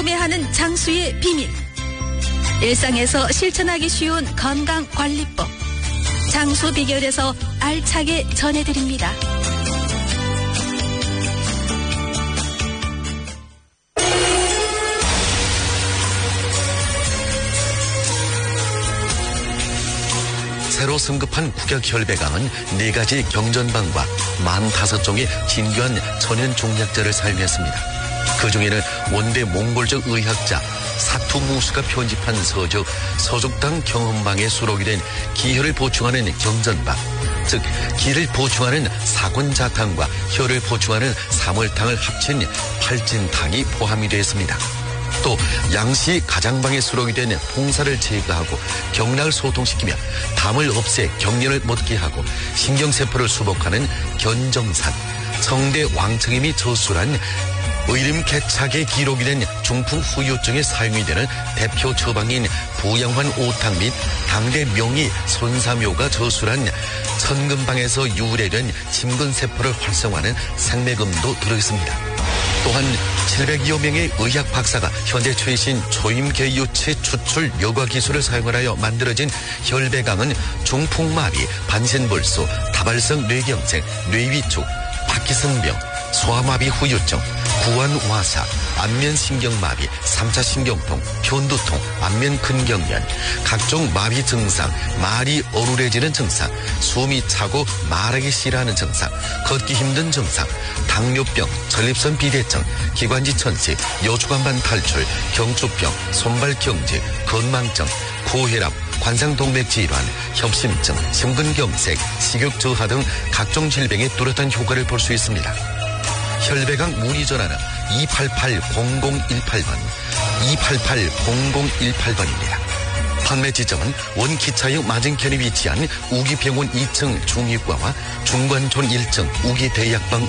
인내하는 장수의 비밀. 일상에서 실천하기 쉬운 건강관리법. 장수 비결에서 알차게 전해드립니다. 새로 승급한 국약혈배강은 4가지 경전방과 45종의 진귀한 천연 종약제를 사용했습니다. 그 중에는 원대 몽골적 의학자 사투무수가 편집한 서족당 경험방에 수록이 된 기혈을 보충하는 경전방, 즉 기를 보충하는 사군자탕과 혈을 보충하는 사물탕을 합친 팔진탕이 포함이 되어 있습니다. 또 양시 가장방에 수록이 된 홍사를 제거하고 경락을 소통시키며 담을 없애 경련을 멎게 하고 신경세포를 수복하는 견정산, 성대 왕청임이 저술한 의림개착에 기록이 된 중풍 후유증에 사용이 되는 대표 처방인 부양환 오탕 및 당대 명의 손사묘가 저술한 천금방에서 유래된 심근세포를 활성화하는 생매금도 들어있습니다. 또한 700여 명의 의학 박사가 현재 최신 초임계유체 추출 여과 기술을 사용하여 만들어진 혈배강은 중풍마비, 반신불수, 다발성 뇌경색, 뇌위축, 파키슨병, 소아마비 후유증, 구안와사, 안면신경마비, 3차 신경통, 편두통, 안면근경련, 각종 마비 증상, 말이 어루래지는 증상, 숨이 차고 말하기 싫어하는 증상, 걷기 힘든 증상, 당뇨병, 전립선 비대증, 기관지 천식, 여주간반 탈출, 경추병, 손발경직, 건망증, 고혈압, 관상동맥 질환, 협심증, 심근경색, 식욕저하 등 각종 질병에 뚜렷한 효과를 볼 수 있습니다. 혈배강 문의 전화는 288-0018번, 288-0018번입니다. 판매 지점은 원기차역 맞은편에 위치한 우기병원 2층 중의과와 중관촌 1층 우기대약방